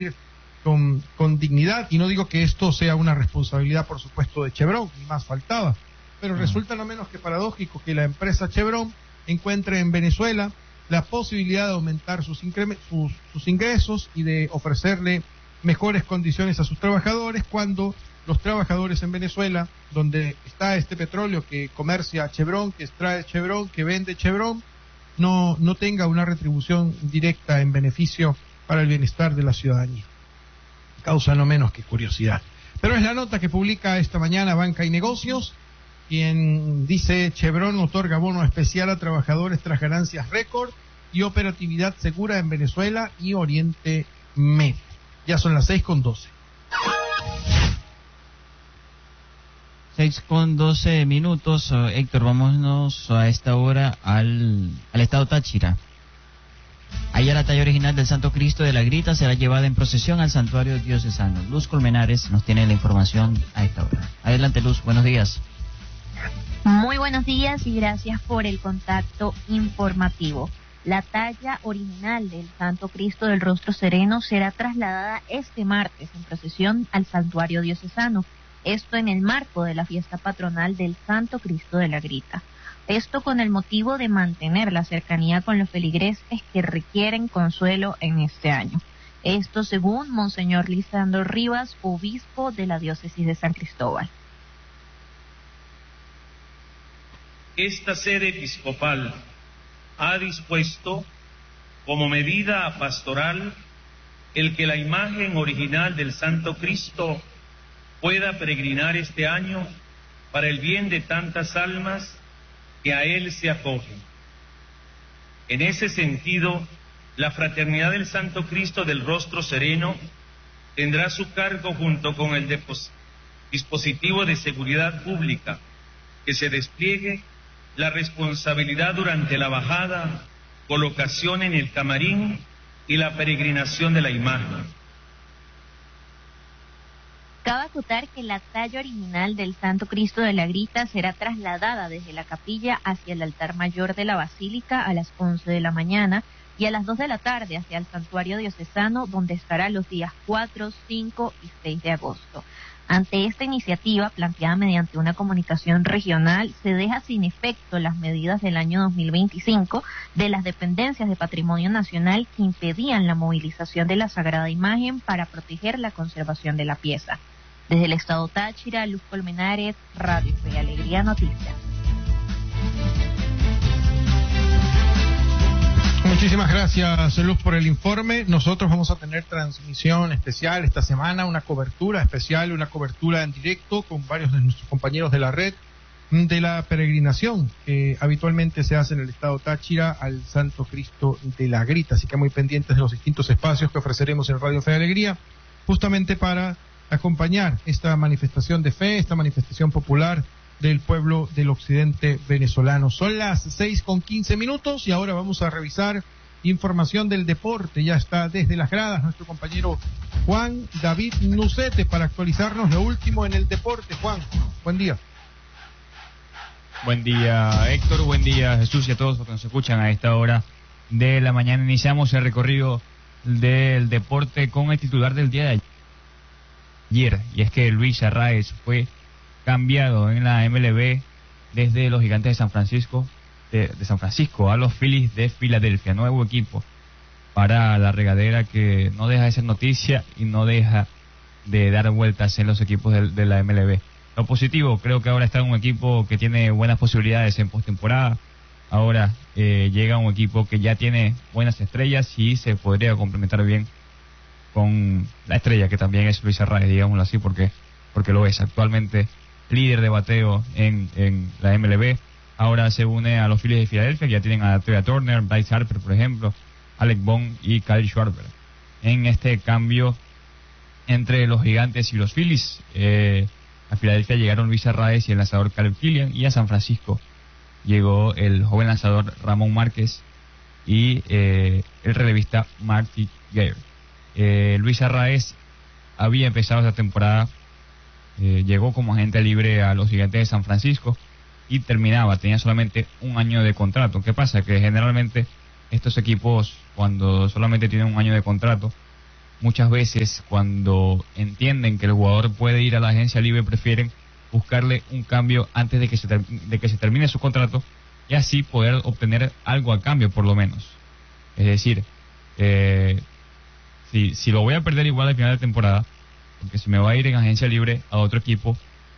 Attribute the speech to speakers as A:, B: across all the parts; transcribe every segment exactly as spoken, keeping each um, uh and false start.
A: con, con dignidad, y no digo que esto sea una responsabilidad, por supuesto, de Chevron, ni más faltaba, pero uh-huh. resulta no menos que paradójico que la empresa Chevron encuentre en Venezuela la posibilidad de aumentar sus, incre- sus, sus ingresos y de ofrecerle mejores condiciones a sus trabajadores, cuando los trabajadores en Venezuela, donde está este petróleo que comercia Chevron, que extrae Chevron, que vende Chevron, no, no tenga una retribución directa en beneficio para el bienestar de la ciudadanía. Causa no menos que curiosidad. Pero es la nota que publica esta mañana Banca y Negocios, quien dice: Chevron otorga bono especial a trabajadores tras ganancias récord y operatividad segura en Venezuela y Oriente Medio. Ya son las seis con doce.
B: seis con doce minutos. Uh, Héctor, vámonos a esta hora al, al estado Táchira. Ayer la talla original del Santo Cristo de la Grita será llevada en procesión al santuario diocesano. Luz Colmenares nos tiene la información a esta hora. Adelante, Luz, buenos días.
C: Muy buenos días y gracias por el contacto informativo. La talla original del Santo Cristo del Rostro Sereno será trasladada este martes en procesión al santuario diocesano. Esto en el marco de la fiesta patronal del Santo Cristo de la Grita. Esto con el motivo de mantener la cercanía con los feligreses que requieren consuelo en este año. Esto según Monseñor Lisandro Rivas, obispo de la diócesis de San Cristóbal.
D: Esta sede episcopal ha dispuesto como medida pastoral el que la imagen original del Santo Cristo pueda peregrinar este año para el bien de tantas almas que a él se acogen. En ese sentido, la Fraternidad del Santo Cristo del Rostro Sereno tendrá a su cargo, junto con el dispositivo de seguridad pública que se despliegue, la responsabilidad durante la bajada, colocación en el camarín y la peregrinación de la imagen.
C: Cabe acotar que la talla original del Santo Cristo de la Grita será trasladada desde la capilla hacia el altar mayor de la Basílica a las once de la mañana y a las dos de la tarde hacia el santuario diocesano, donde estará los días cuatro, cinco y seis de agosto. Ante esta iniciativa, planteada mediante una comunicación regional, se deja sin efecto las medidas del año dos mil veinticinco de las dependencias de Patrimonio Nacional que impedían la movilización de la Sagrada Imagen para proteger la conservación de la pieza. Desde el estado Táchira, Luz Colmenares, Radio Fe y Alegría Noticias.
A: Muchísimas gracias, Luz, por el informe. Nosotros vamos a tener transmisión especial esta semana, una cobertura especial, una cobertura en directo con varios de nuestros compañeros de la red de la peregrinación que habitualmente se hace en el estado Táchira al Santo Cristo de la Grita. Así que muy pendientes de los distintos espacios que ofreceremos en Radio Fe y Alegría, justamente para acompañar esta manifestación de fe, esta manifestación popular del pueblo del occidente venezolano. Son las seis con quince minutos y ahora vamos a revisar información del deporte. Ya está desde las gradas nuestro compañero Juan David Nucete para actualizarnos lo último en el deporte. Juan, buen día.
E: Buen día, Héctor, buen día, Jesús, y a todos los que nos escuchan a esta hora de la mañana. Iniciamos el recorrido del deporte con el titular del día de ayer, y es que Luis Arraez fue cambiado en la M L B desde los Gigantes de San Francisco de, de San Francisco a los Phillies de Filadelfia, nuevo equipo para la regadera que no deja de ser noticia y no deja de dar vueltas en los equipos de, de la M L B. Lo positivo, creo que ahora está en un equipo que tiene buenas posibilidades en postemporada. Ahora eh, llega un equipo que ya tiene buenas estrellas y se podría complementar bien con la estrella que también es Luis Arraez, digámoslo así, porque porque lo es actualmente líder de bateo en, en la M L B. Ahora se une a los Phillies de Filadelfia, que ya tienen a Trea Turner, Bryce Harper, por ejemplo, Alec Bohm y Kyle Schwarber. En este cambio entre los Gigantes y los Phillies, eh, a Filadelfia llegaron Luis Arraez y el lanzador Caleb Killian, y a San Francisco llegó el joven lanzador Ramón Márquez y eh, el relevista Marty Gare. Eh, Luis Arraez había empezado esta temporada, eh, llegó como agente libre a los Gigantes de San Francisco y terminaba, tenía solamente un año de contrato. ¿Qué pasa? Que generalmente estos equipos, cuando solamente tienen un año de contrato, muchas veces cuando entienden que el jugador puede ir a la agencia libre prefieren buscarle un cambio antes de que se, ter- de que se termine su contrato y así poder obtener algo a cambio por lo menos. Es decir, eh, si, si lo voy a perder igual al final de temporada, porque si me va a ir en agencia libre a otro equipo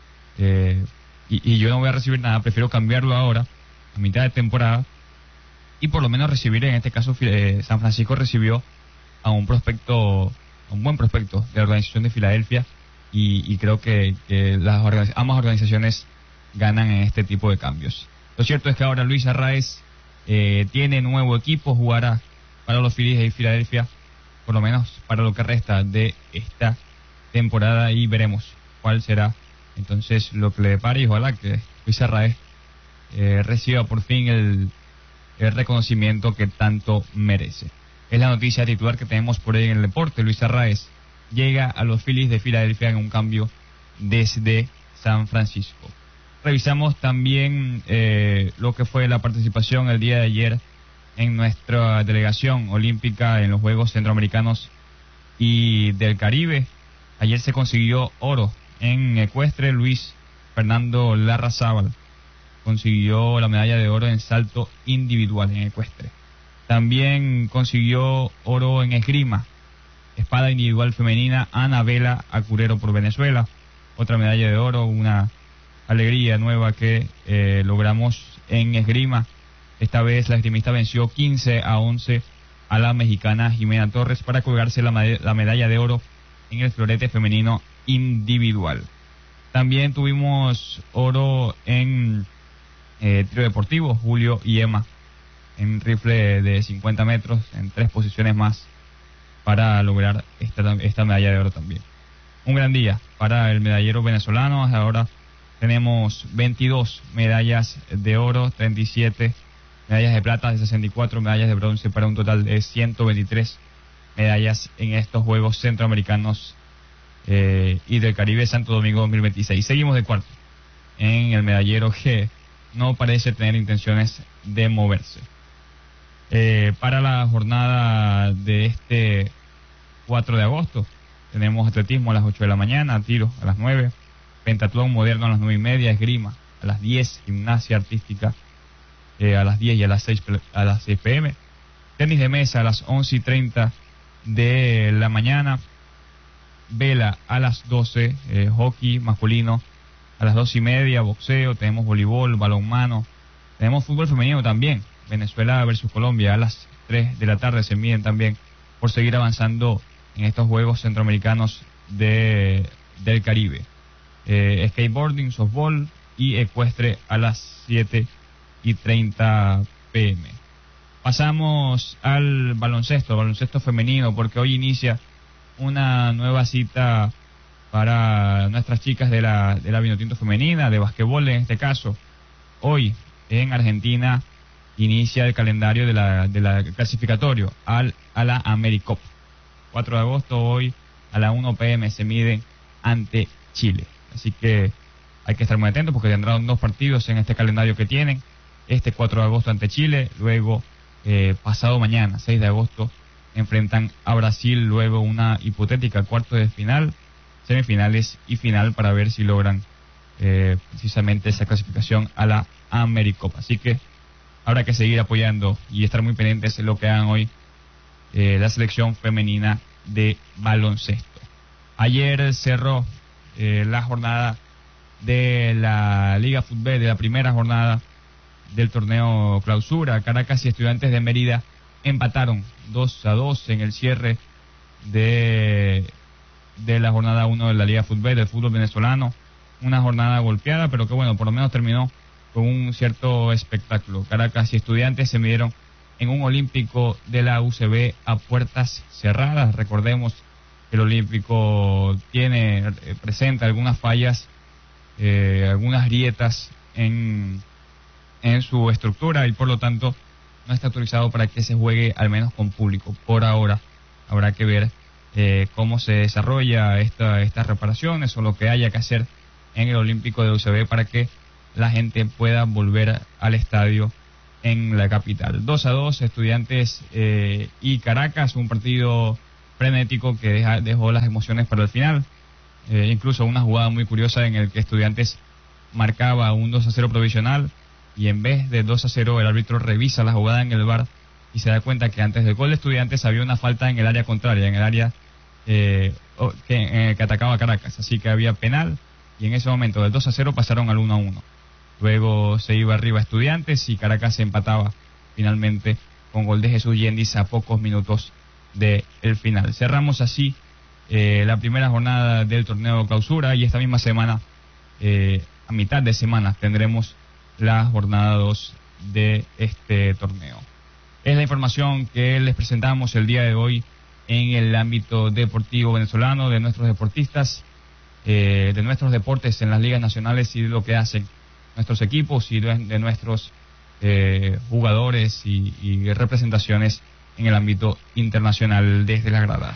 E: eh, y, y yo no voy a recibir nada, prefiero cambiarlo ahora a mitad de temporada y por lo menos recibir, en este caso eh, San Francisco recibió a un prospecto, a un buen prospecto de la organización de Filadelfia y, y creo que, que las organiz- ambas organizaciones ganan en este tipo de cambios. Lo cierto es que ahora Luis Arraez eh, tiene nuevo equipo, jugará para los Phillies de Filadelfia, por lo menos para lo que resta de esta temporada y veremos cuál será entonces lo que le depara y ojalá que Luis Arraez eh, reciba por fin el, el reconocimiento que tanto merece. Es la noticia titular que tenemos por ahí en el deporte. Luis Arraez llega a los Phillies de Filadelfia en un cambio desde San Francisco. Revisamos también eh, lo que fue la participación el día de ayer en nuestra delegación olímpica en los Juegos Centroamericanos y del Caribe. Ayer se consiguió oro en ecuestre. Luis Fernando Larrazábal consiguió la medalla de oro en salto individual en ecuestre. También consiguió oro en esgrima, espada individual femenina, Anabela Acurero por Venezuela. Otra medalla de oro, una alegría nueva que eh, logramos en esgrima. Esta vez la esgrimista venció quince a once a la mexicana Jimena Torres para colgarse la, med- la medalla de oro en el florete femenino individual. También tuvimos oro en eh, tiro deportivo, Julio y Emma en rifle de cincuenta metros en tres posiciones más para lograr esta, esta medalla de oro también. Un gran día para el medallero venezolano. Ahora tenemos veintidós medallas de oro, treinta y siete medallas de plata, de sesenta y cuatro medallas de bronce para un total de ciento veintitrés medallas en estos Juegos Centroamericanos eh, y del Caribe Santo Domingo dos mil veintiséis. Seguimos de cuarto en el medallero que no parece tener intenciones de moverse. Eh, para la jornada de este cuatro de agosto tenemos atletismo a las ocho de la mañana, tiro a las nueve, pentatlón moderno a las nueve y media, esgrima a las diez, gimnasia artística eh, a las diez y a las seis a las seis pm, tenis de mesa a las once y treinta de la mañana, vela a las doce, eh, hockey masculino a las dos y media, boxeo, tenemos voleibol, balonmano, tenemos fútbol femenino también. Venezuela versus Colombia a las tres de la tarde se miden también por seguir avanzando en estos Juegos Centroamericanos de, del Caribe. Eh, skateboarding, softball y ecuestre a las siete y treinta pm. Pasamos al baloncesto, baloncesto femenino, porque hoy inicia una nueva cita para nuestras chicas de la, de la Vinotinto femenina, de basquetbol en este caso. Hoy en Argentina inicia el calendario de la, de la clasificatorio al, a la AmeriCup. cuatro de agosto, hoy a la una pm se miden ante Chile. Así que hay que estar muy atentos porque tendrán dos partidos en este calendario que tienen. Este cuatro de agosto ante Chile, luego eh, pasado mañana, seis de agosto, enfrentan a Brasil, luego una hipotética cuarto de final, semifinales y final para ver si logran eh, precisamente esa clasificación a la AmeriCup. Así que habrá que seguir apoyando y estar muy pendientes de lo que hagan hoy eh, la selección femenina de baloncesto. Ayer cerró eh, la jornada de la Liga Fútbol, de la primera jornada del torneo clausura. Caracas y Estudiantes de Mérida empataron dos a dos en el cierre de, de la jornada uno de la Liga Fútbol del fútbol venezolano. Una jornada golpeada, pero que bueno, por lo menos terminó con un cierto espectáculo. Caracas y Estudiantes se midieron en un olímpico de la U C B a puertas cerradas. Recordemos que el olímpico tiene, eh, presenta algunas fallas, eh, algunas grietas en, en su estructura y por lo tanto no está autorizado para que se juegue al menos con público. Por ahora habrá que ver eh, cómo se desarrolla esta, estas reparaciones o lo que haya que hacer en el olímpico de U C B para que la gente pueda volver al estadio en la capital. dos a dos, Estudiantes eh, y Caracas, un partido frenético que deja, dejó las emociones para el final. Eh, incluso una jugada muy curiosa en el que Estudiantes marcaba un dos a cero provisional y en vez de dos a cero el árbitro revisa la jugada en el V A R y se da cuenta que antes del gol de Estudiantes había una falta en el área contraria, en el área eh, que, en el que atacaba Caracas, así que había penal y en ese momento del dos a cero pasaron al uno a uno. Luego se iba arriba Estudiantes y Caracas se empataba finalmente con gol de Jesús Yendis a pocos minutos del final. Cerramos así eh, la primera jornada del torneo clausura y esta misma semana, eh, a mitad de semana, tendremos la jornada dos de este torneo. Es la información que les presentamos el día de hoy en el ámbito deportivo venezolano, de nuestros deportistas, eh, de nuestros deportes en las ligas nacionales y de lo que hacen nuestros equipos y de, de nuestros eh, jugadores y, y representaciones en el ámbito internacional desde las gradas.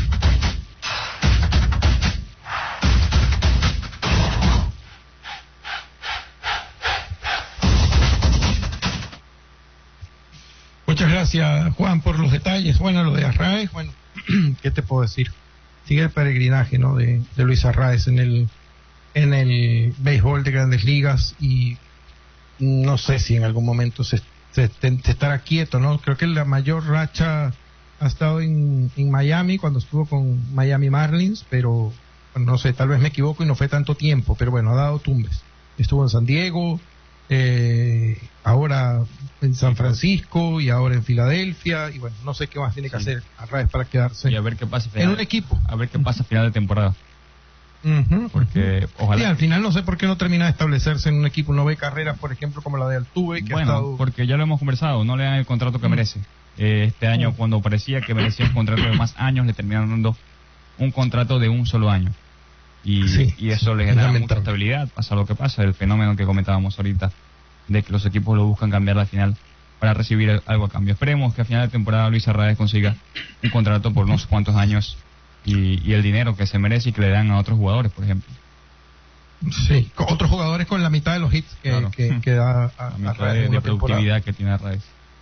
A: Muchas gracias, Juan, por los detalles. Bueno, lo de Arraez, bueno, ¿qué te puedo decir? Sigue el peregrinaje, ¿no?, de, de Luis Arraez en el en el béisbol de Grandes Ligas y no sé si en algún momento se, se, se estará quieto, ¿no? Creo que la mayor racha ha estado en, en Miami cuando estuvo con Miami Marlins, pero bueno, no sé, tal vez me equivoco y no fue tanto tiempo, pero bueno, ha dado tumbes. Estuvo en San Diego, eh, ahora en San Francisco y ahora en Filadelfia y bueno, no sé qué más tiene que sí. hacer Arraez para quedarse
E: y a ver qué pasa final,
A: en un equipo.
E: A ver qué pasa a final de temporada.
A: Uh-huh,
E: porque
A: uh-huh. ojalá. Sí, al final no sé por qué no termina de establecerse en un equipo, no ve carreras, por ejemplo, como la de Altuve, que
E: bueno,
A: ha estado...
E: porque ya lo hemos conversado, no le dan el contrato que uh-huh. merece. Eh, este año, uh-huh. cuando parecía que merecía un contrato de más años, le terminaron dando un contrato de un solo año. Y, sí, y eso le genera mucha estabilidad, pasa lo que pasa, el fenómeno que comentábamos ahorita, de que los equipos lo buscan cambiar al final para recibir algo a cambio. Esperemos que a final de temporada Luis Arraez consiga un contrato por unos cuantos años y, y el dinero que se merece y que le dan a otros jugadores, por ejemplo.
A: Sí, con otros jugadores con la mitad de los hits que,
E: claro.
A: que, que da a,
E: la mitad
A: a
E: de, de productividad que tiene Arraez.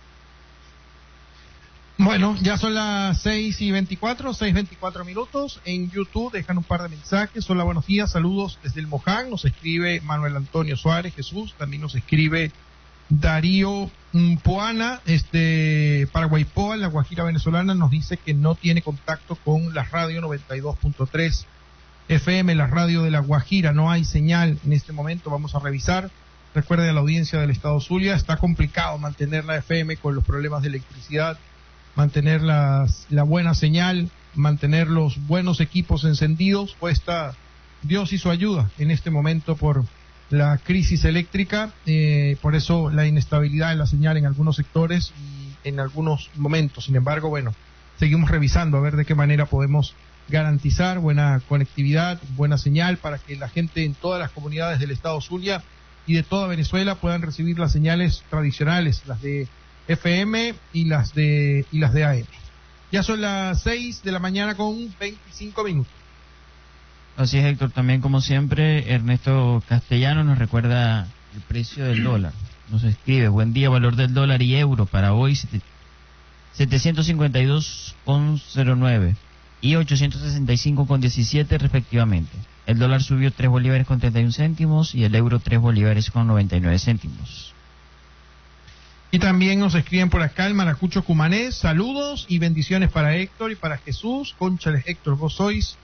A: Bueno, ya son las seis y veinticuatro, seis veinticuatro minutos. En YouTube dejan un par de mensajes. Hola, buenos días, saludos desde el Moján. Nos escribe Manuel Antonio Suárez Jesús. También nos escribe Darío Poana, este Paraguaypoa, la Guajira venezolana. Nos dice que no tiene contacto con la radio noventa y dos punto tres F M, la radio de la Guajira. No hay señal en este momento. Vamos a revisar. Recuerde a la audiencia del estado Zulia, está complicado mantener la F M con los problemas de electricidad, mantener las, la buena señal, mantener los buenos equipos encendidos. Cuesta Dios y su ayuda en este momento por la crisis eléctrica, eh, por eso la inestabilidad en la señal en algunos sectores y en algunos momentos. Sin embargo, bueno, seguimos revisando a ver de qué manera podemos garantizar buena conectividad, buena señal para que la gente en todas las comunidades del estado Zulia y de toda Venezuela puedan recibir las señales tradicionales, las de F M y las de y las de A M. Ya son las seis de la mañana con veinticinco minutos.
B: Así es, Héctor. También, como siempre, Ernesto Castellano nos recuerda el precio del dólar. Nos escribe: buen día, valor del dólar y euro para hoy setecientos cincuenta y dos con cero nueve y ochocientos sesenta y cinco con diecisiete respectivamente. El dólar subió tres bolívares con treinta y un céntimos y el euro tres bolívares con noventa y nueve céntimos.
A: Y también nos escriben por acá el Maracucho Cumanés: saludos y bendiciones para Héctor y para Jesús. Cónchales, Héctor, vos sois...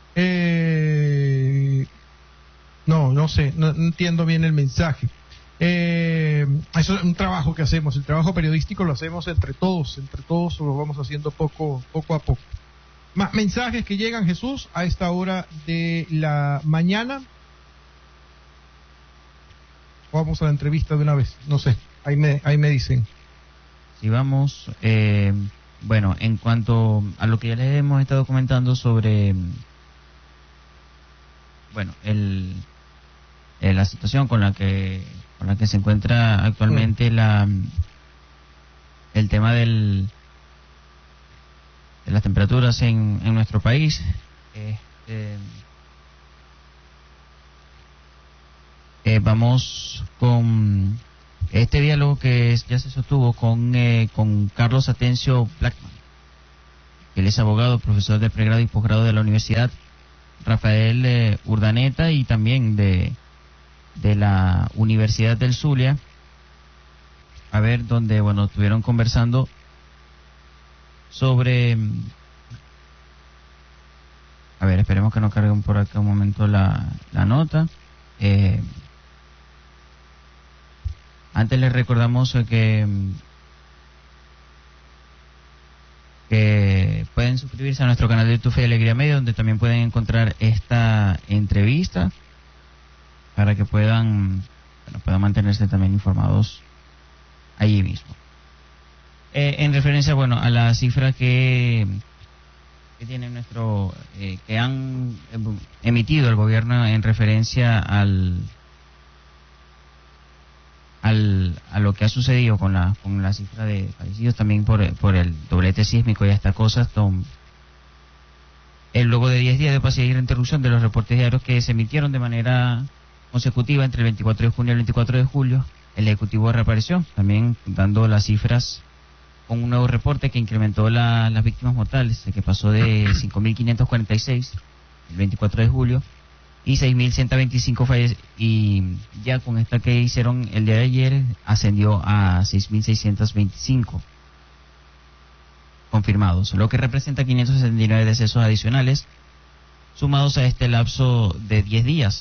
A: Eh, no, no sé, no, no entiendo bien el mensaje. Eh, eso es un trabajo que hacemos, el trabajo periodístico lo hacemos entre todos, entre todos lo vamos haciendo poco, poco a poco. Más mensajes que llegan, Jesús, a esta hora de la mañana. Vamos a la entrevista de una vez, no sé, ahí me, ahí me dicen.
B: Sí, vamos. Eh, bueno, en cuanto a lo que ya les hemos estado comentando sobre... bueno, el, eh, la situación con la que con la que se encuentra actualmente la el tema del de las temperaturas en, en nuestro país. Este, eh, vamos con este diálogo que ya se sostuvo con eh, con Carlos Atencio Blackman, que él es abogado, profesor de pregrado y posgrado de la Universidad Rafael eh, Urdaneta y también de, de la Universidad del Zulia, a ver, donde, bueno, estuvieron conversando sobre... A ver, esperemos que no carguen por acá un momento la, la nota. Eh, antes les recordamos que... que pueden suscribirse a nuestro canal de YouTube Fe y Alegría Media, donde también pueden encontrar esta entrevista para que puedan, bueno, puedan mantenerse también informados allí mismo. Eh, en referencia, bueno, a la cifra que, que tiene nuestro, eh, que han emitido el gobierno en referencia al Al, a lo que ha sucedido con la con la cifra de fallecidos también por, por el doblete sísmico y esta cosa, esto, el luego de diez días de pasividad y la interrupción de los reportes diarios que se emitieron de manera consecutiva entre el veinticuatro de junio y el veinticuatro de julio, el Ejecutivo reapareció, también dando las cifras con un nuevo reporte que incrementó la, las víctimas mortales, que pasó de cinco mil quinientos cuarenta y seis el veinticuatro de julio y seis mil ciento veinticinco fallecidos, y ya con esta que hicieron el día de ayer ascendió a seis mil seiscientos veinticinco confirmados, lo que representa quinientos sesenta y nueve decesos adicionales sumados a este lapso de diez días.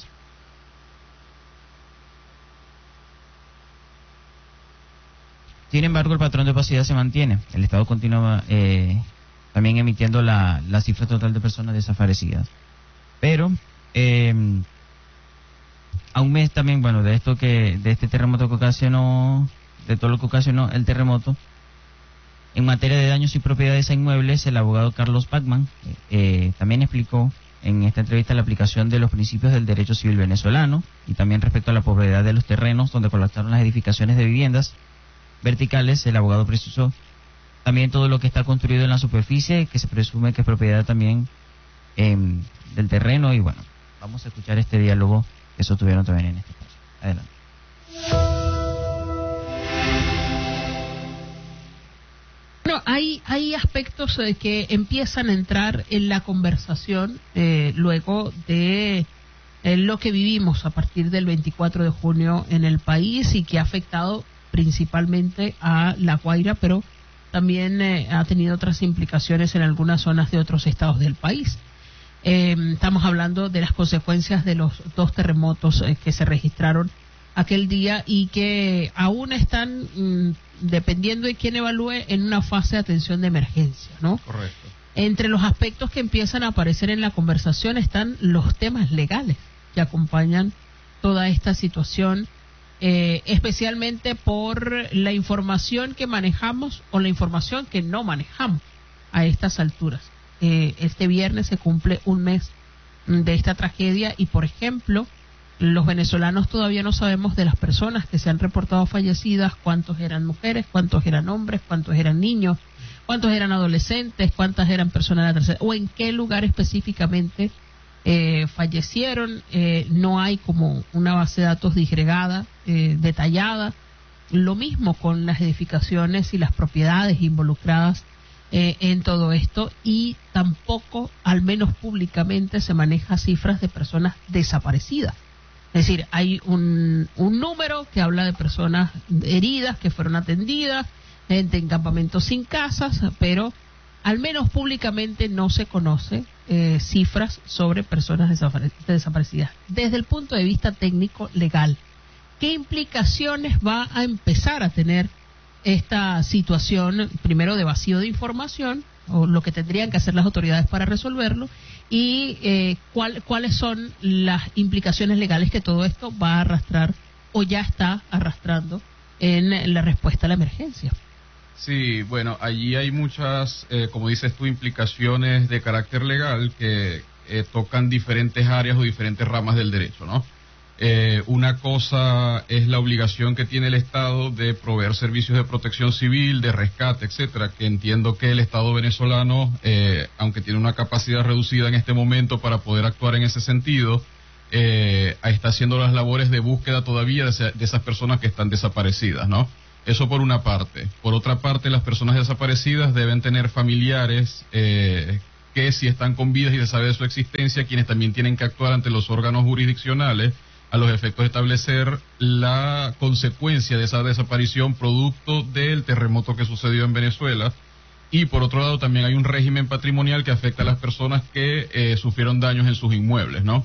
B: Sin embargo, el patrón de pasividad se mantiene. El Estado continúa eh, también emitiendo la, la cifra total de personas desaparecidas. Pero Eh, a un mes también, bueno, de esto que, de este terremoto que ocasionó, de todo lo que ocasionó el terremoto, en materia de daños y propiedades a inmuebles, el abogado Carlos Pacman eh, también explicó en esta entrevista la aplicación de los principios del derecho civil venezolano y también respecto a la propiedad de los terrenos donde colapsaron las edificaciones de viviendas verticales. El abogado precisó también todo lo que está construido en la superficie, que se presume que es propiedad también eh, del terreno, y bueno, vamos a escuchar este diálogo que sostuvieron también en este caso. Adelante.
F: Bueno, hay, hay aspectos eh, que empiezan a entrar en la conversación eh, luego de eh, lo que vivimos a partir del veinticuatro de junio en el país y que ha afectado principalmente a La Guaira, pero también eh, ha tenido otras implicaciones en algunas zonas de otros estados del país. Eh, estamos hablando de las consecuencias de los dos terremotos eh, que se registraron aquel día y que aún están, mm, dependiendo de quién evalúe, en una fase de atención de emergencia, ¿no?
A: Correcto.
F: Entre los aspectos que empiezan a aparecer en la conversación están los temas legales que acompañan toda esta situación, eh, especialmente por la información que manejamos o la información que no manejamos a estas alturas. Eh, este viernes se cumple un mes de esta tragedia y, por ejemplo, los venezolanos todavía no sabemos de las personas que se han reportado fallecidas, cuántos eran mujeres, cuántos eran hombres, cuántos eran niños, cuántos eran adolescentes, cuántas eran personas de la tercera, o en qué lugar específicamente eh, fallecieron. Eh, no hay como una base de datos disgregada, eh, detallada. Lo mismo con las edificaciones y las propiedades involucradas Eh, en todo esto, y tampoco, al menos públicamente, se maneja cifras de personas desaparecidas. Es decir, hay un, un número que habla de personas heridas que fueron atendidas, gente en campamentos sin casas, pero al menos públicamente no se conoce eh, cifras sobre personas desapare- desaparecidas. Desde el punto de vista técnico legal, ¿qué implicaciones va a empezar a tener esta situación, primero de vacío de información, o lo que tendrían que hacer las autoridades para resolverlo, y eh, cuál, cuáles son las implicaciones legales que todo esto va a arrastrar o ya está arrastrando en la respuesta a la emergencia?
G: Sí, bueno, allí hay muchas, eh, como dices tú, implicaciones de carácter legal que eh, tocan diferentes áreas o diferentes ramas del derecho, ¿no? Eh, una cosa es la obligación que tiene el Estado de proveer servicios de protección civil, de rescate, etcétera, que entiendo que el Estado venezolano, eh, aunque tiene una capacidad reducida en este momento para poder actuar en ese sentido, eh, está haciendo las labores de búsqueda todavía de, esa, de esas personas que están desaparecidas, ¿no? Eso por una parte. Por otra parte, las personas desaparecidas deben tener familiares eh, que, si están con vida y se sabe de su existencia, quienes también tienen que actuar ante los órganos jurisdiccionales a los efectos de establecer la consecuencia de esa desaparición producto del terremoto que sucedió en Venezuela. Y por otro lado, también hay un régimen patrimonial que afecta a las personas que eh, sufrieron daños en sus inmuebles, ¿no?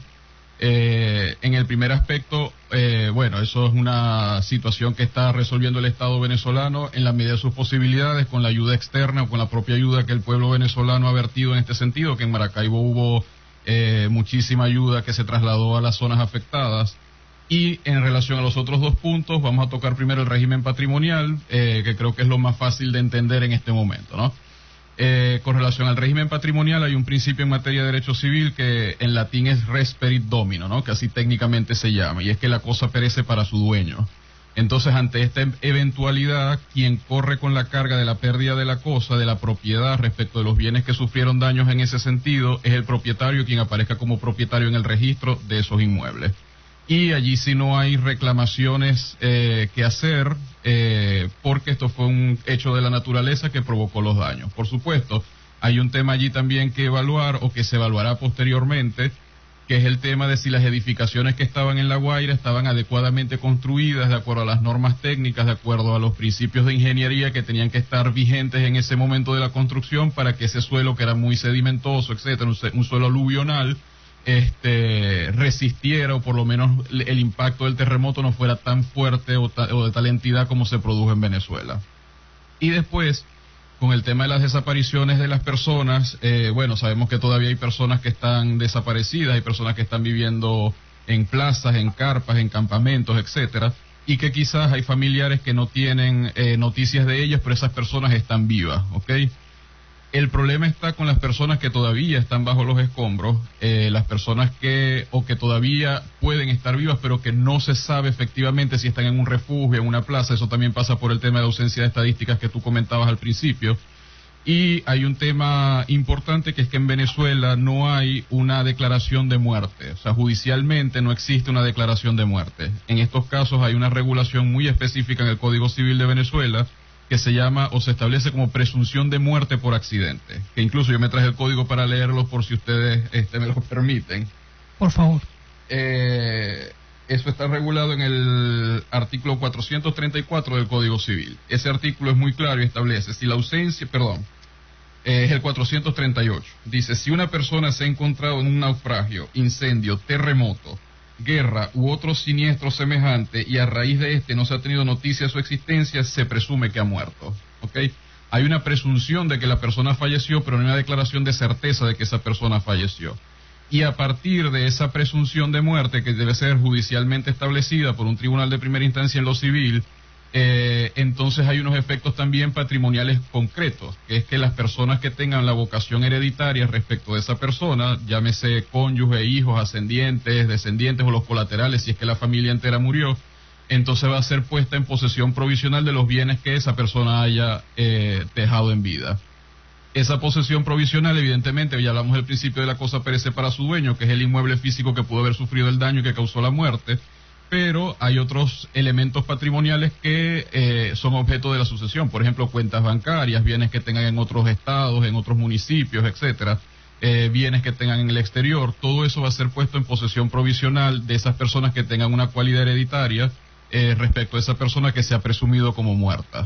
G: Eh, en el primer aspecto, eh, bueno, eso es una situación que está resolviendo el Estado venezolano en la medida de sus posibilidades, con la ayuda externa o con la propia ayuda que el pueblo venezolano ha vertido en este sentido, que en Maracaibo hubo eh, muchísima ayuda que se trasladó a las zonas afectadas. Y en relación a los otros dos puntos, vamos a tocar primero el régimen patrimonial, eh, que creo que es lo más fácil de entender en este momento, ¿no? Eh, con relación al régimen patrimonial, hay un principio en materia de derecho civil que en latín es res perit domino, ¿no? Que así técnicamente se llama, y es que la cosa perece para su dueño. Entonces, ante esta eventualidad, quien corre con la carga de la pérdida de la cosa, de la propiedad respecto de los bienes que sufrieron daños en ese sentido, es el propietario quien aparezca como propietario en el registro de esos inmuebles. Y allí sí no hay reclamaciones eh, que hacer, eh, porque esto fue un hecho de la naturaleza que provocó los daños. Por supuesto, hay un tema allí también que evaluar, o que se evaluará posteriormente, que es el tema de si las edificaciones que estaban en La Guaira estaban adecuadamente construidas, de acuerdo a las normas técnicas, de acuerdo a los principios de ingeniería que tenían que estar vigentes en ese momento de la construcción, para que ese suelo, que era muy sedimentoso, etcétera, un, un suelo aluvional, este resistiera, o por lo menos el impacto del terremoto no fuera tan fuerte o, ta, o de tal entidad como se produjo en Venezuela. Y después, con el tema de las desapariciones de las personas, eh, bueno, sabemos que todavía hay personas que están desaparecidas, hay personas que están viviendo en plazas, en carpas, en campamentos, etcétera, y que quizás hay familiares que no tienen eh, noticias de ellas, pero esas personas están vivas, ¿ok? El problema está con las personas que todavía están bajo los escombros, eh, las personas que, o que todavía pueden estar vivas, pero que no se sabe efectivamente si están en un refugio, en una plaza. Eso también pasa por el tema de ausencia de estadísticas que tú comentabas al principio. Y hay un tema importante, que es que en Venezuela no hay una declaración de muerte. O sea, judicialmente no existe una declaración de muerte. En estos casos hay una regulación muy específica en el Código Civil de Venezuela, que se llama, o se establece como presunción de muerte por accidente, que incluso yo me traje el código para leerlo por si ustedes este, me lo permiten.
F: Por favor.
G: Eh, eso está regulado en el artículo cuatrocientos treinta y cuatro del Código Civil. Ese artículo es muy claro y establece, si la ausencia, perdón, eh, es el cuatrocientos treinta y ocho, dice, si una persona se ha encontrado en un naufragio, incendio, terremoto, guerra u otro siniestro semejante, y a raíz de este no se ha tenido noticia de su existencia, se presume que ha muerto. ¿Ok? Hay una presunción de que la persona falleció, pero no hay una declaración de certeza de que esa persona falleció. Y a partir de esa presunción de muerte, que debe ser judicialmente establecida por un tribunal de primera instancia en lo civil, eh, entonces hay unos efectos también patrimoniales concretos, que es que las personas que tengan la vocación hereditaria respecto de esa persona, llámese cónyuge, hijos, ascendientes, descendientes o los colaterales, si es que la familia entera murió, entonces va a ser puesta en posesión provisional de los bienes que esa persona haya eh, dejado en vida. Esa posesión provisional, evidentemente, ya hablamos del principio de la cosa perece para su dueño, que es el inmueble físico que pudo haber sufrido el daño que causó la muerte, pero hay otros elementos patrimoniales que eh, son objeto de la sucesión, por ejemplo, cuentas bancarias, bienes que tengan en otros estados, en otros municipios, etcétera, eh, bienes que tengan en el exterior. Todo eso va a ser puesto en posesión provisional de esas personas que tengan una cualidad hereditaria eh, respecto a esa persona que se ha presumido como muerta.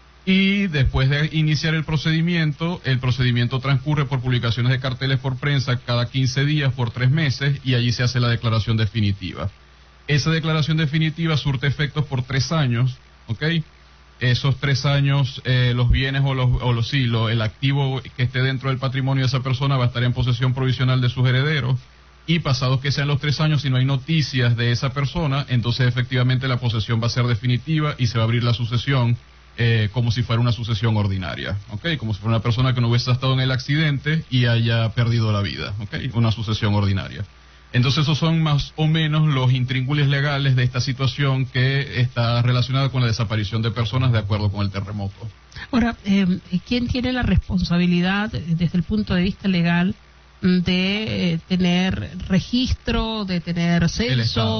G: Y después de iniciar el procedimiento, el procedimiento transcurre por publicaciones de carteles por prensa cada quince días por tres meses, y allí se hace la declaración definitiva. Esa declaración definitiva surte efectos por tres años, ¿ok? Esos tres años, eh, los bienes o los, o los sí, lo, el activo que esté dentro del patrimonio de esa persona va a estar en posesión provisional de sus herederos, y pasados que sean los tres años, si no hay noticias de esa persona, entonces efectivamente la posesión va a ser definitiva y se va a abrir la sucesión eh, como si fuera una sucesión ordinaria, ¿ok? Como si fuera una persona que no hubiese estado en el accidente y haya perdido la vida, ¿ok? Una sucesión ordinaria. Entonces esos son más o menos los intríngulis legales de esta situación que está relacionada con la desaparición de personas de acuerdo con el terremoto.
F: Ahora, eh, ¿quién tiene la responsabilidad desde el punto de vista legal de eh, tener registro, de tener censo,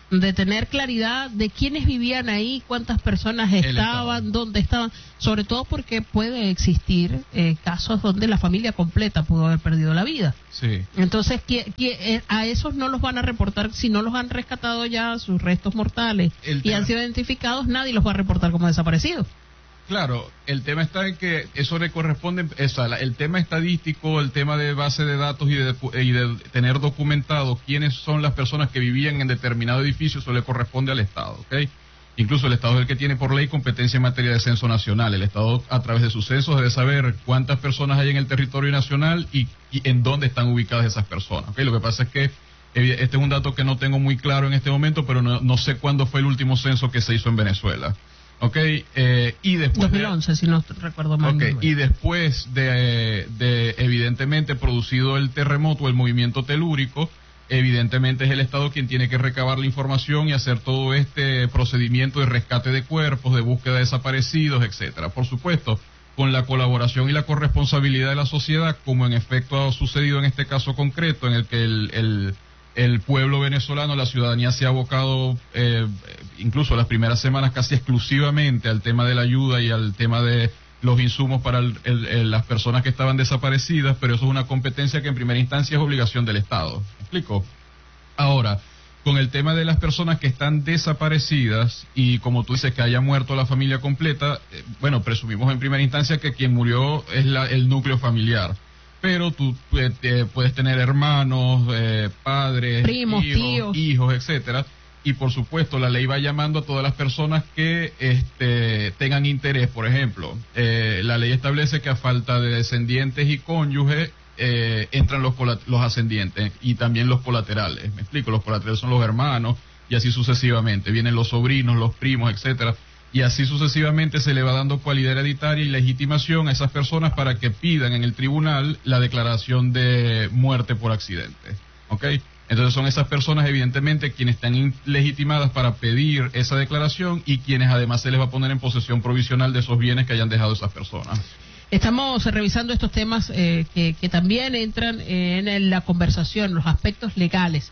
F: de tener claridad de quiénes vivían ahí, cuántas personas estaban, dónde estaban, sobre todo porque puede existir eh, casos donde la familia completa pudo haber perdido la vida.
G: Sí.
F: Entonces, ¿qué, qué, a esos no los van a reportar, si no los han rescatado ya sus restos mortales
G: El
F: y
G: tema...
F: han sido identificados, nadie los va a reportar como desaparecidos.
G: Claro, el tema está en que eso le corresponde, o sea, el tema estadístico, el tema de base de datos y de, y de tener documentado quiénes son las personas que vivían en determinado edificio, eso le corresponde al Estado, ¿ok? Incluso el Estado es el que tiene por ley competencia en materia de censo nacional. El Estado, a través de sus censos, debe saber cuántas personas hay en el territorio nacional y, y en dónde están ubicadas esas personas, ¿ok? Lo que pasa es que este es un dato que no tengo muy claro en este momento, pero no, no sé cuándo fue el último censo que se hizo en Venezuela. Ok, eh, y después...
F: dos mil once, de, si no recuerdo mal.
G: Ok, y después de, de, evidentemente, producido el terremoto, el movimiento telúrico, evidentemente es el Estado quien tiene que recabar la información y hacer todo este procedimiento de rescate de cuerpos, de búsqueda de desaparecidos, etcétera. Por supuesto, con la colaboración y la corresponsabilidad de la sociedad, como en efecto ha sucedido en este caso concreto, en el que el... el el pueblo venezolano, la ciudadanía se ha abocado, eh, incluso las primeras semanas, casi exclusivamente al tema de la ayuda y al tema de los insumos para el, el, el, las personas que estaban desaparecidas, pero eso es una competencia que en primera instancia es obligación del Estado. ¿Me explico? Ahora, con el tema de las personas que están desaparecidas y como tú dices que haya muerto la familia completa, eh, bueno, presumimos en primera instancia que quien murió es la, el núcleo familiar. Pero tú eh, puedes tener hermanos, eh, padres,
F: primos,
G: hijos,
F: tíos,
G: hijos, etcétera. Y por supuesto la ley va llamando a todas las personas que este, tengan interés. Por ejemplo, eh, la ley establece que a falta de descendientes y cónyuges eh, entran los, los ascendientes y también los colaterales. Me explico, los colaterales son los hermanos y así sucesivamente. Vienen los sobrinos, los primos, etcétera. Y así sucesivamente se le va dando cualidad hereditaria y legitimación a esas personas para que pidan en el tribunal la declaración de muerte por accidente. ¿Ok? Entonces son esas personas evidentemente quienes están legitimadas para pedir esa declaración y quienes además se les va a poner en posesión provisional de esos bienes que hayan dejado esas personas.
F: Estamos revisando estos temas eh, que, que también entran en la conversación, los aspectos legales,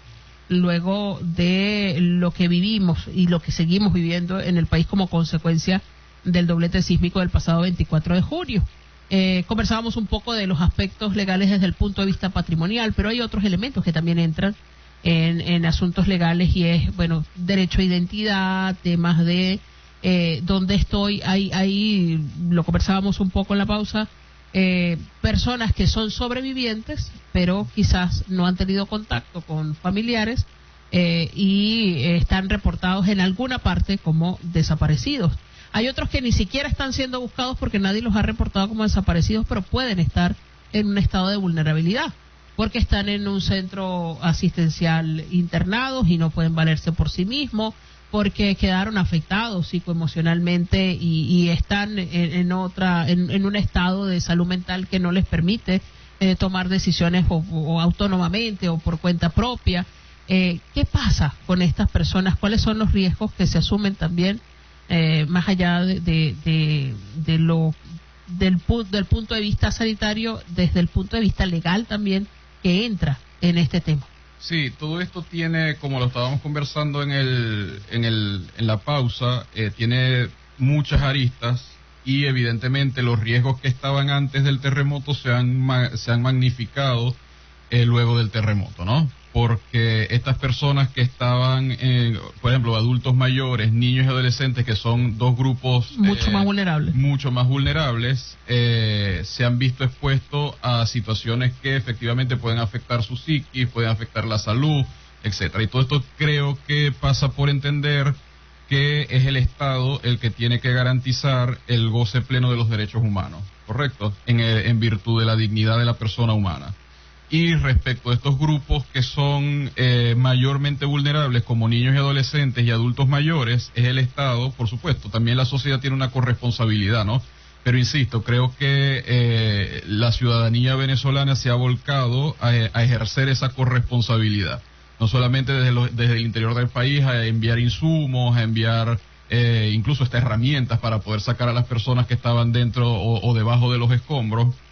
F: luego de lo que vivimos y lo que seguimos viviendo en el país como consecuencia del doblete sísmico del pasado veinticuatro de junio. Eh, conversábamos un poco de los aspectos legales desde el punto de vista patrimonial, pero hay otros elementos que también entran en, en asuntos legales y es, bueno, derecho a identidad, temas de eh, dónde estoy, ahí, ahí lo conversábamos un poco en la pausa. Eh, personas que son sobrevivientes, pero quizás no han tenido contacto con familiares eh, y eh, están reportados en alguna parte como desaparecidos. Hay otros que ni siquiera están siendo buscados porque nadie los ha reportado como desaparecidos, pero pueden estar en un estado de vulnerabilidad, porque están en un centro asistencial internados y no pueden valerse por sí mismos, porque quedaron afectados psicoemocionalmente y, y están en, en otra en, en un estado de salud mental que no les permite eh, tomar decisiones o, o autónomamente o por cuenta propia. Eh, ¿Qué pasa con estas personas? ¿Cuáles son los riesgos que se asumen también eh, más allá de, de, de, de lo del, del punto de vista sanitario, desde el punto de vista legal también que entra en este tema?
G: Sí, todo esto tiene, como lo estábamos conversando en el, en el, en la pausa, eh, tiene muchas aristas y evidentemente los riesgos que estaban antes del terremoto se han, se han magnificado eh, luego del terremoto, ¿no? Porque estas personas que estaban, eh, por ejemplo, adultos mayores, niños y adolescentes, que son dos grupos
F: mucho
G: eh,
F: más vulnerables,
G: mucho más vulnerables, eh, se han visto expuestos a situaciones que efectivamente pueden afectar su psiquis, pueden afectar la salud, etcétera. Y todo esto creo que pasa por entender que es el Estado el que tiene que garantizar el goce pleno de los derechos humanos, ¿correcto? En, en virtud de la dignidad de la persona humana. Y respecto a estos grupos que son eh, mayormente vulnerables, como niños y adolescentes y adultos mayores, es el Estado, por supuesto. También la sociedad tiene una corresponsabilidad, ¿no? Pero insisto, creo que eh, la ciudadanía venezolana se ha volcado a, a ejercer esa corresponsabilidad. No solamente desde, lo, desde el interior del país, a enviar insumos, a enviar eh, incluso estas herramientas para poder sacar a las personas que estaban dentro o, o debajo de los escombros,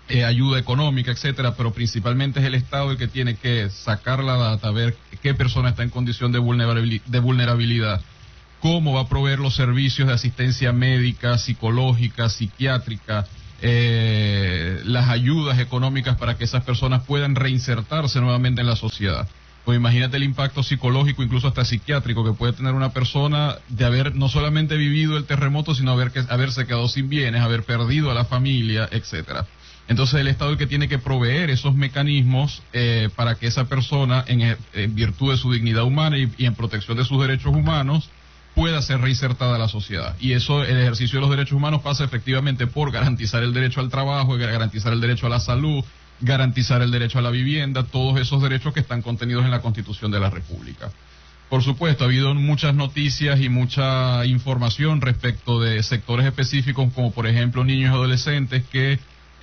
G: eh, ayuda económica, etcétera, pero principalmente es el Estado el que tiene que sacar la data, ver qué persona está en condición de vulnerabilidad, de vulnerabilidad, cómo va a proveer los servicios de asistencia médica, psicológica, psiquiátrica, eh, las ayudas económicas para que esas personas puedan reinsertarse nuevamente en la sociedad. Pues imagínate el impacto psicológico, incluso hasta psiquiátrico, que puede tener una persona de haber no solamente vivido el terremoto, sino haber que, haberse quedado sin bienes, haber perdido a la familia, etcétera. Entonces el Estado es el que tiene que proveer esos mecanismos eh, para que esa persona, en, en virtud de su dignidad humana y, y en protección de sus derechos humanos, pueda ser reinsertada a la sociedad. Y eso, el ejercicio de los derechos humanos pasa efectivamente por garantizar el derecho al trabajo, garantizar el derecho a la salud, garantizar el derecho a la vivienda, todos esos derechos que están contenidos en la Constitución de la República. Por supuesto, ha habido muchas noticias y mucha información respecto de sectores específicos, como por ejemplo niños y adolescentes que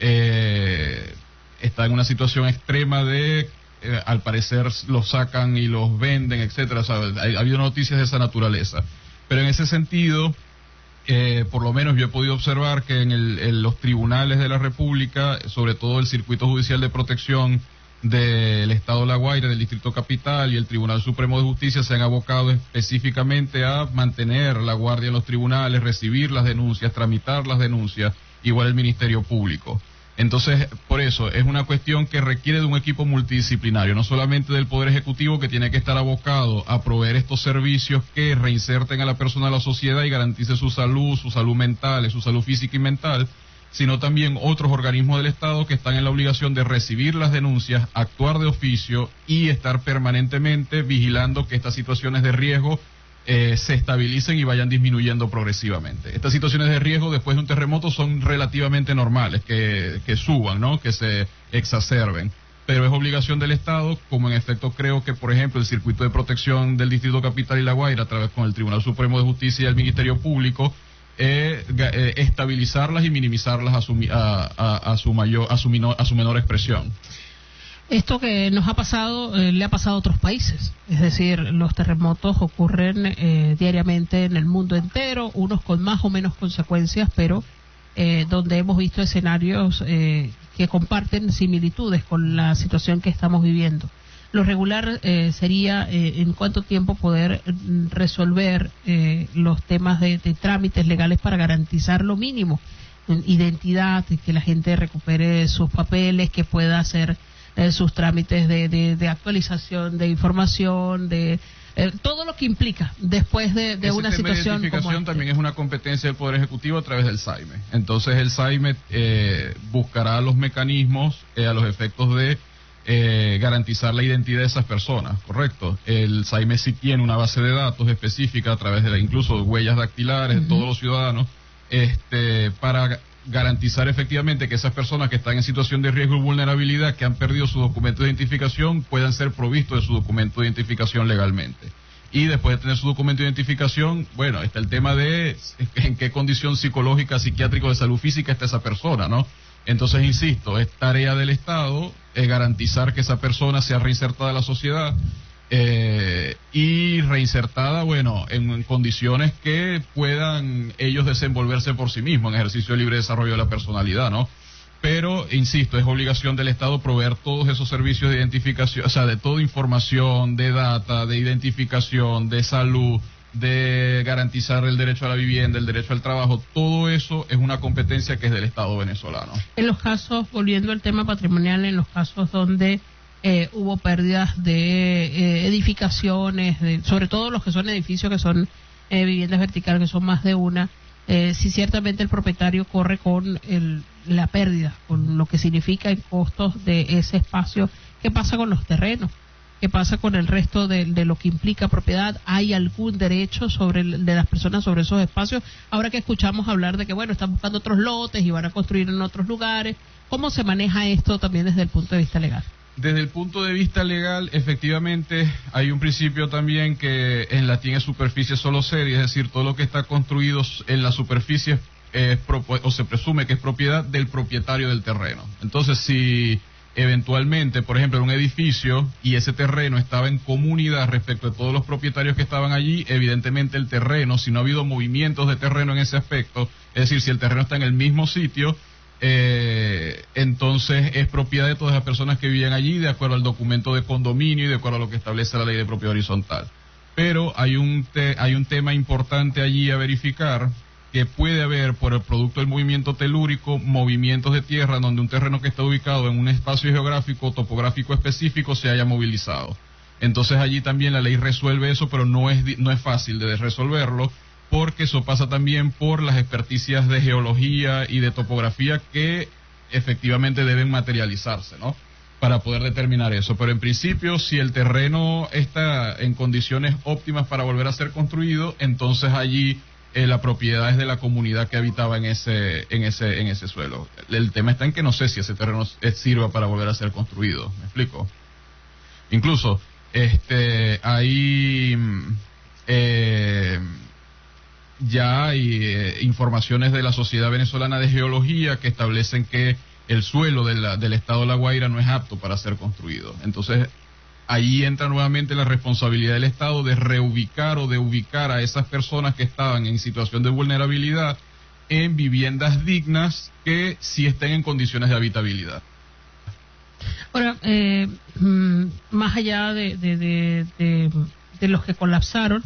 G: eh, están en una situación extrema de, eh, al parecer los sacan y los venden, etcétera. O sea, ha, ha habido noticias de esa naturaleza. Pero en ese sentido, Eh, por lo menos yo he podido observar que en, el, en los tribunales de la República, sobre todo el Circuito Judicial de Protección del Estado de La Guaira, del Distrito Capital y el Tribunal Supremo de Justicia, se han abocado específicamente a mantener la guardia en los tribunales, recibir las denuncias, tramitar las denuncias, igual el Ministerio Público. Entonces, por eso, es una cuestión que requiere de un equipo multidisciplinario, no solamente del Poder Ejecutivo, que tiene que estar abocado a proveer estos servicios que reinserten a la persona a la sociedad y garantice su salud, su salud mental, su salud física y mental, sino también otros organismos del Estado que están en la obligación de recibir las denuncias, actuar de oficio y estar permanentemente vigilando que estas situaciones de riesgo Eh, se estabilicen y vayan disminuyendo progresivamente. Estas situaciones de riesgo después de un terremoto son relativamente normales, que, que suban, ¿no? Que se exacerben. Pero es obligación del Estado, como en efecto creo que, por ejemplo, el Circuito de Protección del Distrito Capital y La Guaira, a través con el Tribunal Supremo de Justicia y el Ministerio Público, eh, eh, estabilizarlas y minimizarlas a su, a, a, a su, mayor, a, su minor, a su menor expresión.
F: Esto que nos ha pasado, eh, le ha pasado a otros países. Es decir, los terremotos ocurren eh, diariamente en el mundo entero, unos con más o menos consecuencias, pero eh, donde hemos visto escenarios eh, que comparten similitudes con la situación que estamos viviendo. Lo regular eh, sería eh, en cuánto tiempo poder resolver eh, los temas de, de trámites legales para garantizar lo mínimo, identidad, que la gente recupere sus papeles, que pueda hacer Eh, sus trámites de, de, de actualización de información, de eh, todo lo que implica después de, de una situación
G: de identificación
F: como esta.
G: También es una competencia del Poder Ejecutivo a través del SAIME. Entonces el SAIME eh, buscará los mecanismos eh, a los efectos de eh, garantizar la identidad de esas personas, ¿correcto? El SAIME sí tiene una base de datos específica a través de la, incluso huellas dactilares uh-huh. de todos los ciudadanos, este, para garantizar efectivamente que esas personas que están en situación de riesgo y vulnerabilidad, que han perdido su documento de identificación, puedan ser provistos de su documento de identificación legalmente. Y después de tener su documento de identificación, bueno, está el tema de en qué condición psicológica, psiquiátrica o de salud física está esa persona, ¿no? Entonces, insisto, es tarea del Estado eh, garantizar que esa persona sea reinsertada a la sociedad, Eh, y reinsertada, bueno, en, en condiciones que puedan ellos desenvolverse por sí mismos, en ejercicio de libre desarrollo de la personalidad, ¿no? Pero, insisto, es obligación del Estado proveer todos esos servicios de identificación, o sea, de toda información, de data, de identificación, de salud, de garantizar el derecho a la vivienda, el derecho al trabajo. Todo eso es una competencia que es del Estado venezolano.
F: En los casos, volviendo al tema patrimonial, en los casos donde Eh, hubo pérdidas de eh, edificaciones, de, sobre todo los que son edificios que son eh, viviendas verticales, que son más de una, eh, si ciertamente el propietario corre con el, la pérdida, con lo que significa en costos de ese espacio. ¿Qué pasa con los terrenos? ¿Qué pasa con el resto de, de lo que implica propiedad? ¿Hay algún derecho sobre el, de las personas sobre esos espacios? Ahora que escuchamos hablar de que, bueno, están buscando otros lotes y van a construir en otros lugares, ¿cómo se maneja esto también desde el punto de vista legal?
G: Desde el punto de vista legal, efectivamente, hay un principio también que en latín es superficie solo seria, es decir, todo lo que está construido en la superficie es o se presume que es propiedad del propietario del terreno. Entonces, si eventualmente, por ejemplo, en un edificio y ese terreno estaba en comunidad respecto de todos los propietarios que estaban allí, evidentemente el terreno, si no ha habido movimientos de terreno en ese aspecto, es decir, si el terreno está en el mismo sitio, Eh, entonces es propiedad de todas las personas que viven allí de acuerdo al documento de condominio y de acuerdo a lo que establece la ley de propiedad horizontal. Pero hay un, te, hay un tema importante allí a verificar, que puede haber por el producto del movimiento telúrico movimientos de tierra donde un terreno que está ubicado en un espacio geográfico topográfico específico se haya movilizado. Entonces allí también la ley resuelve eso, pero no es, no es fácil de resolverlo, porque eso pasa también por las experticias de geología y de topografía que efectivamente deben materializarse, ¿no?, para poder determinar eso. Pero en principio, si el terreno está en condiciones óptimas para volver a ser construido, entonces allí eh, la propiedad es de la comunidad que habitaba en ese, en ese, en ese suelo. El tema está en que no sé si ese terreno sirva para volver a ser construido. ¿Me explico? Incluso, este, hay eh, ya hay eh, informaciones de la Sociedad Venezolana de Geología que establecen que el suelo de la, del estado de La Guaira no es apto para ser construido. Entonces, ahí entra nuevamente la responsabilidad del Estado de reubicar o de ubicar a esas personas que estaban en situación de vulnerabilidad en viviendas dignas que sí estén en condiciones de habitabilidad.
F: Ahora, eh, más allá de, de, de, de, de los que colapsaron,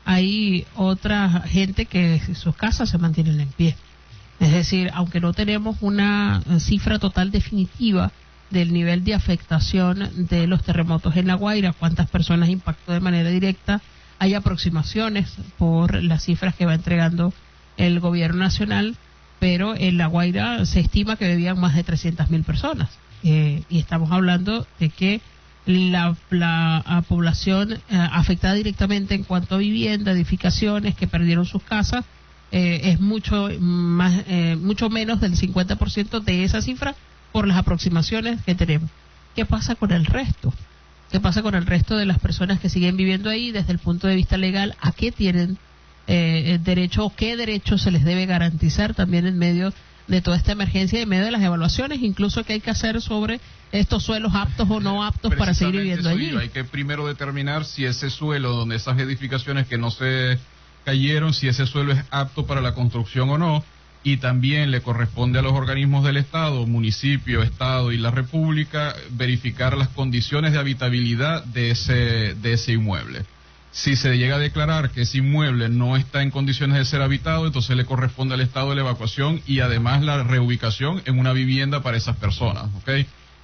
F: hay otra gente que sus casas se mantienen en pie. Es decir, aunque no tenemos una cifra total definitiva del nivel de afectación de los terremotos en La Guaira, cuántas personas impactó de manera directa, hay aproximaciones por las cifras que va entregando el gobierno nacional, pero en La Guaira se estima que vivían más de trescientas mil personas. Eh, y estamos hablando de que la, la población eh, afectada directamente en cuanto a vivienda, edificaciones que perdieron sus casas, eh, es mucho más, eh, mucho menos del cincuenta por ciento de esa cifra por las aproximaciones que tenemos. ¿Qué pasa con el resto? ¿Qué pasa con el resto de las personas que siguen viviendo ahí desde el punto de vista legal? ¿A qué tienen eh, derecho o qué derechos se les debe garantizar también en medio de toda esta emergencia y en medio de las evaluaciones incluso que hay que hacer sobre estos suelos aptos o no aptos para seguir viviendo allí?
G: Hay que primero determinar si ese suelo donde esas edificaciones que no se cayeron, si ese suelo es apto para la construcción o no, y también le corresponde a los organismos del Estado, municipio, Estado y la República, verificar las condiciones de habitabilidad de ese, de ese inmueble. Si se llega a declarar que ese inmueble no está en condiciones de ser habitado, entonces le corresponde al Estado la evacuación y además la reubicación en una vivienda para esas personas, ¿ok?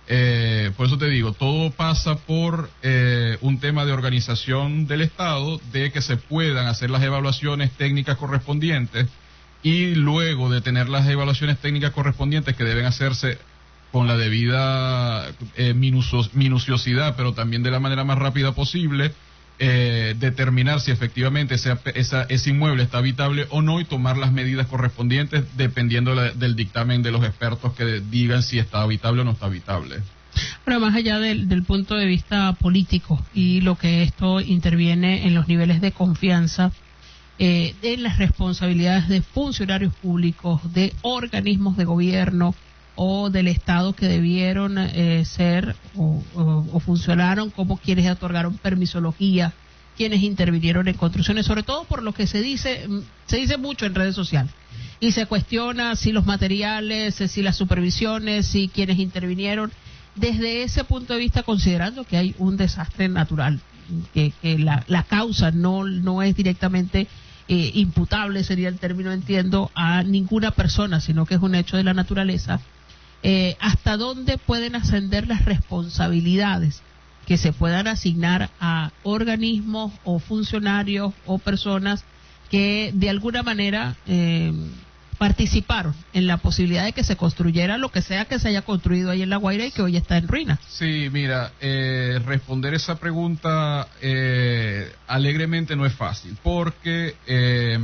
G: Eh, por eso te digo, todo pasa por eh, un tema de organización del Estado, de que se puedan hacer las evaluaciones técnicas correspondientes y luego de tener las evaluaciones técnicas correspondientes que deben hacerse con la debida eh, minucios, minuciosidad, pero también de la manera más rápida posible, eh, determinar si efectivamente ese, esa, ese inmueble está habitable o no y tomar las medidas correspondientes dependiendo la, del dictamen de los expertos que digan si está habitable o no está habitable.
F: Pero más allá del, del punto de vista político y lo que esto interviene en los niveles de confianza, eh, de las responsabilidades de funcionarios públicos, de organismos de gobierno o del Estado que debieron eh, ser o, o, o funcionaron como quienes otorgaron permisología, quienes intervinieron en construcciones, sobre todo por lo que se dice, se dice mucho en redes sociales, y se cuestiona si los materiales, si las supervisiones, si quienes intervinieron, desde ese punto de vista, considerando que hay un desastre natural, que, que la, la causa no, no es directamente eh, imputable, sería el término, entiendo, a ninguna persona, sino que es un hecho de la naturaleza. Eh, ¿Hasta dónde pueden ascender las responsabilidades que se puedan asignar a organismos o funcionarios o personas que de alguna manera eh, participaron en la posibilidad de que se construyera lo que sea que se haya construido ahí en La Guaira y que hoy está en ruinas?
G: Sí, mira, eh, responder esa pregunta eh, alegremente no es fácil, porque eh,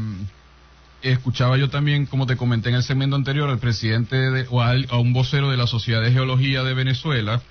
G: escuchaba yo también, como te comenté en el segmento anterior, al presidente de, o al, a un vocero de la Sociedad de Geología de Venezuela,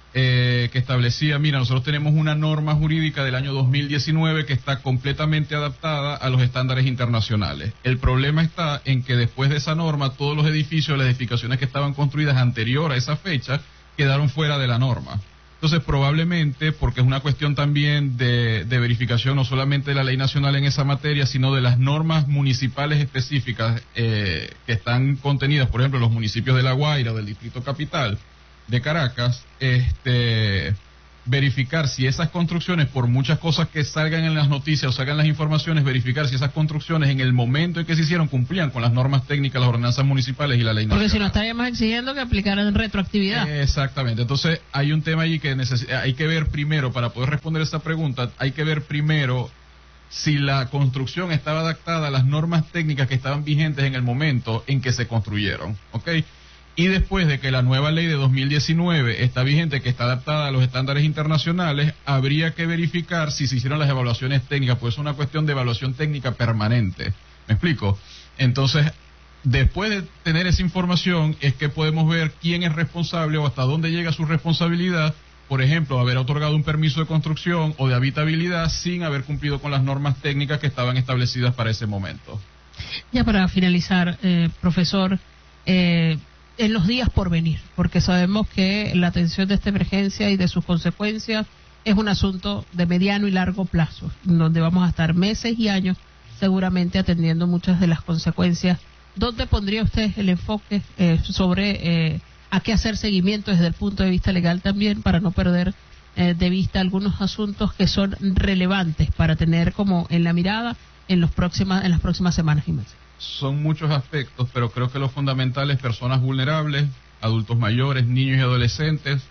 G: eh, que establecía, mira, nosotros tenemos una norma jurídica del año dos mil diecinueve que está completamente adaptada a los estándares internacionales. El problema está en que después de esa norma, todos los edificios, las edificaciones que estaban construidas anterior a esa fecha, quedaron fuera de la norma. Entonces, probablemente, porque es una cuestión también de, de verificación no solamente de la ley nacional en esa materia, sino de las normas municipales específicas eh, que están contenidas, por ejemplo, en los municipios de La Guaira o del Distrito Capital de Caracas, este, verificar si esas construcciones, por muchas cosas que salgan en las noticias o salgan las informaciones, verificar si esas construcciones en el momento en que se hicieron cumplían con las normas técnicas, las ordenanzas municipales y la ley nacional.
F: Porque si no estaríamos exigiendo que aplicaran retroactividad.
G: Exactamente. Entonces hay un tema allí que neces- hay que ver primero, para poder responder esta pregunta, hay que ver primero si la construcción estaba adaptada a las normas técnicas que estaban vigentes en el momento en que se construyeron, ¿ok? Y después de que la nueva ley de dos mil diecinueve está vigente, que está adaptada a los estándares internacionales, habría que verificar si se hicieron las evaluaciones técnicas, pues es una cuestión de evaluación técnica permanente. ¿Me explico? Entonces, después de tener esa información, es que podemos ver quién es responsable o hasta dónde llega su responsabilidad, por ejemplo, haber otorgado un permiso de construcción o de habitabilidad sin haber cumplido con las normas técnicas que estaban establecidas para ese momento.
F: Ya para finalizar, eh, profesor, eh, en los días por venir, porque sabemos que la atención de esta emergencia y de sus consecuencias es un asunto de mediano y largo plazo, donde vamos a estar meses y años seguramente atendiendo muchas de las consecuencias. ¿Dónde pondría usted el enfoque eh, sobre eh, a qué hacer seguimiento desde el punto de vista legal también, para no perder eh, de vista algunos asuntos que son relevantes para tener como en la mirada en, los próximas, en las próximas semanas y meses?
G: Son muchos aspectos, pero creo que lo fundamental es personas vulnerables, adultos mayores, niños y adolescentes,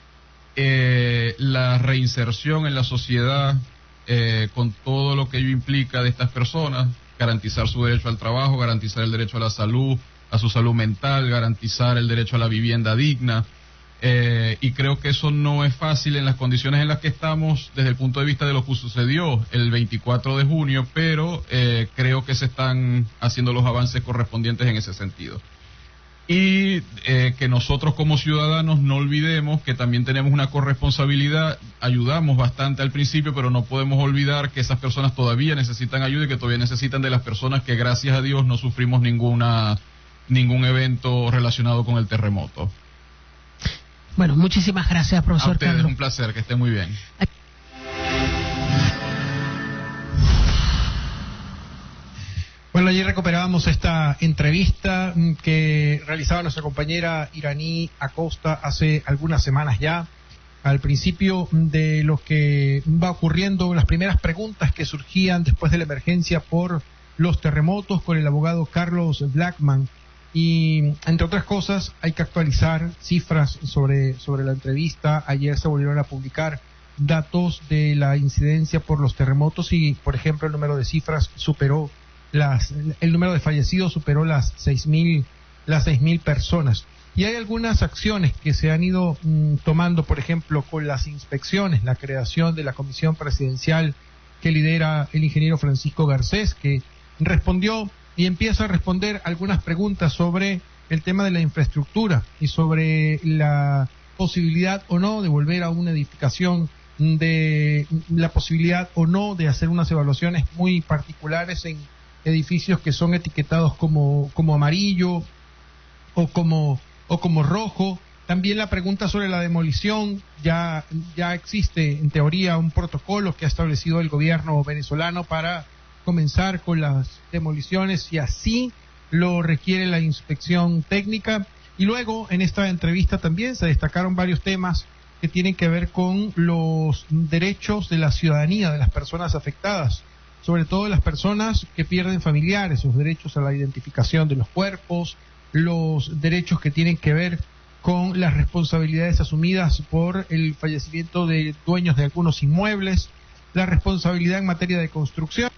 G: eh, la reinserción en la sociedad eh, con todo lo que ello implica de estas personas, garantizar su derecho al trabajo, garantizar el derecho a la salud, a su salud mental, garantizar el derecho a la vivienda digna. Eh, y creo que eso no es fácil en las condiciones en las que estamos desde el punto de vista de lo que sucedió el veinticuatro de junio, pero eh, creo que se están haciendo los avances correspondientes en ese sentido. Y eh, que nosotros como ciudadanos no olvidemos que también tenemos una corresponsabilidad, ayudamos bastante al principio, pero no podemos olvidar que esas personas todavía necesitan ayuda y que todavía necesitan de las personas que gracias a Dios no sufrimos ninguna ningún evento relacionado con el terremoto.
F: Bueno, muchísimas gracias, profesor
G: A ustedes,
F: Carlos.
G: un placer, que estén muy bien.
A: Bueno, allí recuperábamos esta entrevista que realizaba nuestra compañera Iraní Acosta hace algunas semanas ya, al principio de lo que va ocurriendo, las primeras preguntas que surgían después de la emergencia por los terremotos, con el abogado Carlos Blackman. Y entre otras cosas hay que actualizar cifras sobre, sobre la entrevista. Ayer se volvieron a publicar datos de la incidencia por los terremotos y, por ejemplo, el número de cifras superó las, el número de fallecidos superó las seis mil, las seis mil personas. Y hay algunas acciones que se han ido mm, tomando, por ejemplo, con las inspecciones, la creación de la comisión presidencial que lidera el ingeniero Francisco Garcés, que respondió y empieza a responder algunas preguntas sobre el tema de la infraestructura y sobre la posibilidad o no de volver a una edificación, de la posibilidad o no de hacer unas evaluaciones muy particulares en edificios que son etiquetados como, como amarillo o como, o como rojo. También la pregunta sobre la demolición. Ya, ya existe en teoría un protocolo que ha establecido el gobierno venezolano para comenzar con las demoliciones, y así lo requiere la inspección técnica. Y luego en esta entrevista también se destacaron varios temas que tienen que ver con los derechos de la ciudadanía, de las personas afectadas, sobre todo de las personas que pierden familiares, sus derechos a la identificación de los cuerpos, los derechos que tienen que ver con las responsabilidades asumidas por el fallecimiento de dueños de algunos inmuebles, la responsabilidad en materia de construcción.